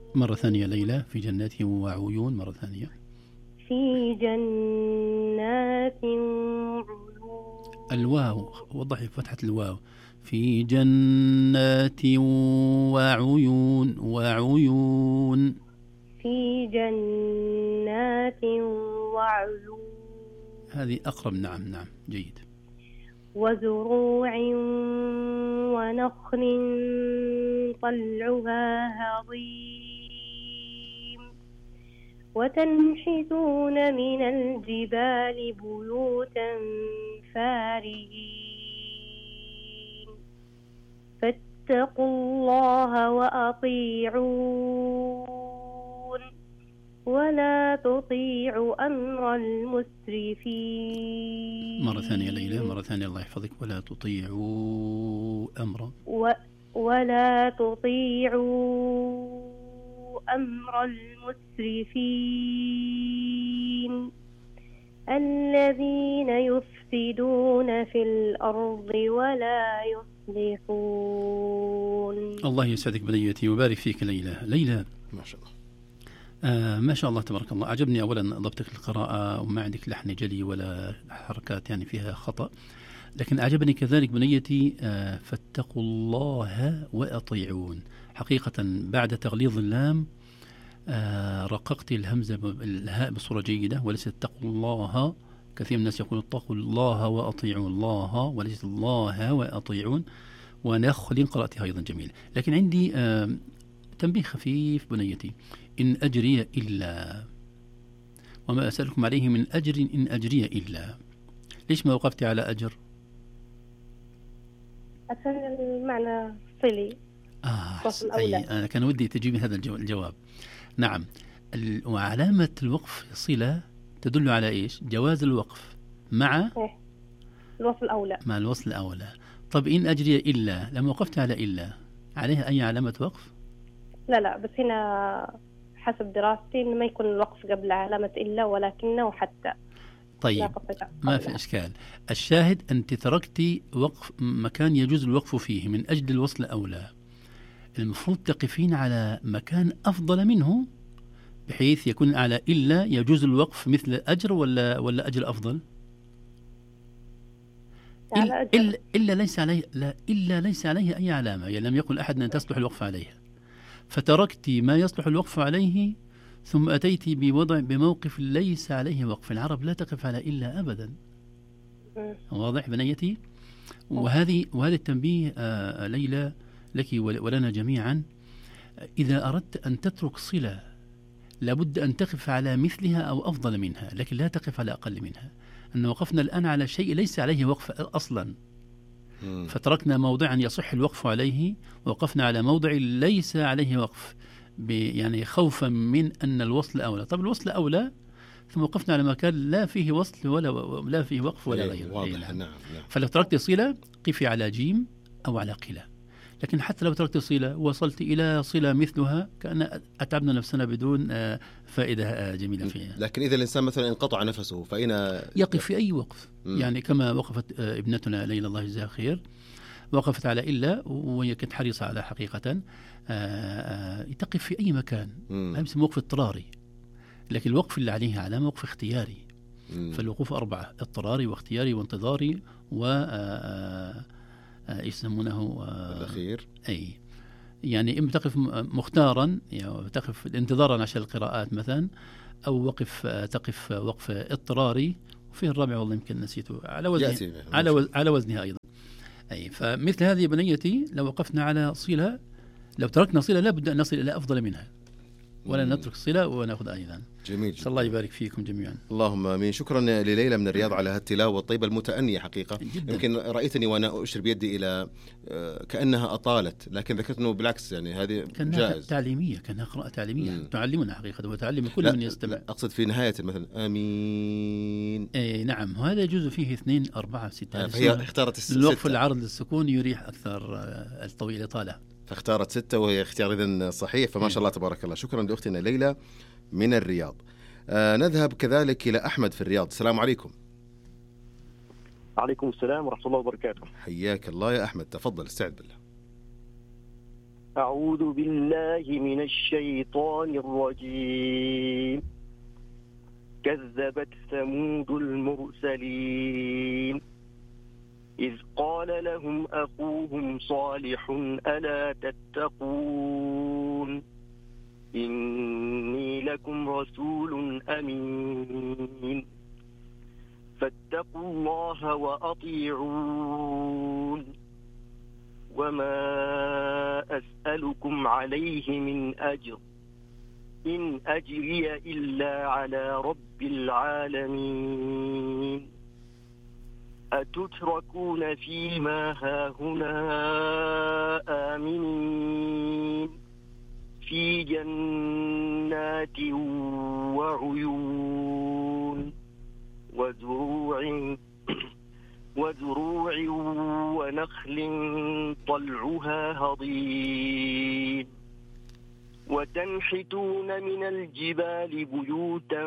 مرة ثانية ليلى. في جنات وعيون. مرة ثانية. في جنات وعيون. الواو وضحي فتحة الواو. في جنات وعيون. وعيون. في جنات وعيون. هذه أقرب. نعم نعم جيد. وزروع ونخل طلعها هضيم وتنحتون من الجبال بيوتا فارهين فاتقوا الله وأطيعون ولا تطيعوا أمر المسرفين. مرة ثانية ليلى. مرة ثانية الله يحفظك. ولا تطيعوا أمر ولا تطيعوا أمر المسرفين الذين يفسدون في الأرض ولا يصلحون. الله يسعدك بنيتي وبارك فيك ليلى. ليلى ما شاء الله. ما شاء الله تبارك الله. عجبني أولا ضبطك القراءة وما عندك لحن جلي ولا حركات يعني فيها خطأ. لكن أعجبني كذلك بنيتي فاتقوا الله وأطيعون. حقيقة بعد تغليظ اللام رققت الهمزة الهاء بصورة جيدة، وليس اتقوا الله. كثير من الناس يقولون اتقوا الله وأطيعوا الله، وليس الله وأطيعون. ونخل قرأتها أيضا جميل. لكن عندي تنبيه خفيف بنيتي. إن أجري إلا وما أسألكم عليه من أجر إن أجري إلا. ليش ما وقفتي على أجر؟ عشان المعنى صلي. أنا كان ودي تجيبي هذا الجواب. نعم. وعلامة الوقف صلة تدل على إيش؟ جواز الوقف مع الوصل الأولى. مع الوصل الأولى. طب إن أجري إلا لما وقفت على إلا عليها أي علامة وقف؟ لا بس هنا حسب دراستي إن ما يكون الوقف قبل علامة إلا ولكنه حتى. طيب ما في إشكال. الشاهد أنت تركتي وقف مكان يجوز الوقف فيه من أجل الوصل الأولى. المفروض تقفين على مكان أفضل منه بحيث يكون على إلا يجوز الوقف مثل أجر ولا أجر أفضل؟ إلا ليس عليه أي علامة. يعني لم يقل أحد أن تصلح الوقف عليها، فتركت ما يصلح الوقف عليه ثم أتيت بموقف ليس عليه وقف. العرب لا تقف على إلا أبدا. واضح بنيتي؟ وهذه التنبيه ليلى لك ولنا جميعا. إذا أردت أن تترك صلة لابد أن تقف على مثلها أو أفضل منها، لكن لا تقف على أقل منها. أن وقفنا الآن على شيء ليس عليه وقف أصلا، فتركنا موضعا يصح الوقف عليه ووقفنا على موضع ليس عليه وقف، يعني خوفا من أن الوصل أولى. طب الوصل أولى، ثم وقفنا على مكان لا فيه وصل ولا فيه وقف ولا غيره. واضح. نعم. فلو تركت صلة قفي على جيم أو على قلة. لكن حتى لو تركت صلة وصلت إلى صلة مثلها كأن أتعبنا نفسنا بدون فائدة جميلة فيها. لكن إذا الإنسان مثلا انقطع نفسه فأين يقف في أي وقف. يعني كما وقفت ابنتنا ليلى الله يجزاها خير، وقفت على إلا وهي كانت حريصة على حقيقة تقف في أي مكان. ما يسمى وقف اضطراري، لكن الوقف اللي عليه علامة وقف اختياري. فالوقوف 4: اضطراري واختياري وانتظاري يسمونه الأخير. أي يعني إما تقف مختارا، يعني تقف انتظارا عشان القراءات مثلا، أو تقف وقف اضطراري. وفيه الرابع والله يمكن نسيته على وزنها أيضا. أي فمثل هذه بنيتي لو وقفنا على صلة، لو تركنا صلة لابد أن نصل إلى أفضل منها، ولا نترك صلة ونأخذ أيضا. جميل. الله يبارك فيكم جميعا. اللهم آمين. شكرا لليلى من الرياض على هالتلاوة الطيبة المتأنية حقيقة. يمكن رأيتني وأنا أشير بيدي إلى كأنها أطالت، لكن ذكرت أنه بالعكس يعني هذه جائز. تعليمية، كانها قراءة تعليمية تعلمنا حقيقة وتعلم كل من يستمع. أقصد في نهاية مثلا آمين. نعم، وهذا يجوز فيه 2 4 6. فهي اختارت الوقف العرض للسكون يريح أكثر الطويل إطالة، فاختارت 6 وهي اختيار إذن صحيح. فما شاء الله تبارك الله. شكرا لأختنا ليلى من الرياض. نذهب كذلك إلى أحمد في الرياض. السلام عليكم. عليكم السلام ورحمة الله وبركاته. حياك الله يا أحمد، تفضل استعد بالله. أعوذ بالله من الشيطان الرجيم. كذبت ثمود المرسلين إذ قال لهم أخوهم صالح ألا تتقون إني لكم رسول أمين فاتقوا الله وأطيعون وما أسألكم عليه من أجر إن أجري إلا على رب العالمين أتتركون فيما هاهنا آمنين في جنات وعيون وزروع ونخل طلعها هضيم وتنحتون من الجبال بيوتا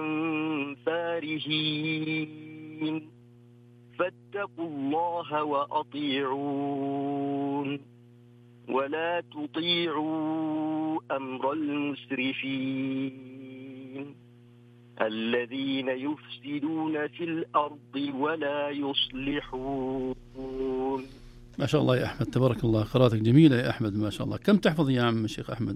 فارهين فاتقوا الله وأطيعون ولا تطيعوا أمر المسرفين الذين يفسدون في الأرض ولا يصلحون. ما شاء الله يا أحمد، تبارك الله، قراءتك جميلة يا أحمد ما شاء الله. كم تحفظ يا عم الشيخ أحمد؟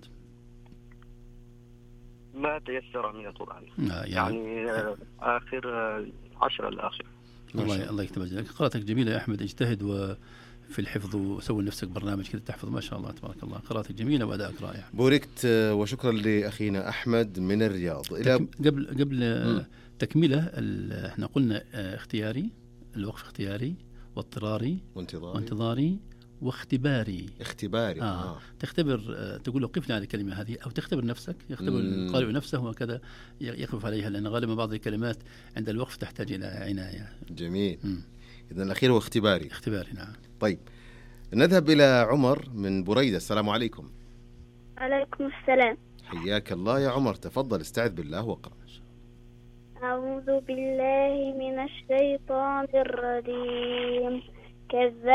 ما تيسر من القرآن يعني آخر 10 الآخر. الله يكتب أجرك. قراءتك جميلة يا أحمد، اجتهد وفي الحفظ وسوي لنفسك برنامج كذا تحفظ. ما شاء الله تبارك الله، قراءتك جميلة وأدائك رائع. بوركت وشكرا لأخينا أحمد من الرياض. قبل تكملة احنا قلنا اختياري، الوقف اختياري واضطراري وانتظاري واختباري. تختبر، تقول له قفنا على الكلمة هذه، أو تختبر نفسك، يختبر القارئ نفسه وكذا يقف عليها، لأن غالبا بعض الكلمات عند الوقف تحتاج إلى عناية. جميل. إذن الأخير هو اختباري. نعم. طيب نذهب إلى عمر من بريدة. السلام عليكم. عليكم السلام. حياك الله يا عمر، تفضل استعذ بالله واقرأ. أعوذ بالله من الشيطان الرجيم. كذب